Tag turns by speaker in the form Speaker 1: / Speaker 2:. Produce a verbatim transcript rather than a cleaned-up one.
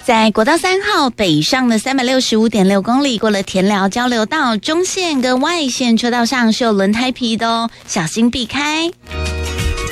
Speaker 1: 在国道三号北上的三百六十五点六公里，过了田寮交流道，中线跟外线车道上是有轮胎皮的哦，小心避开。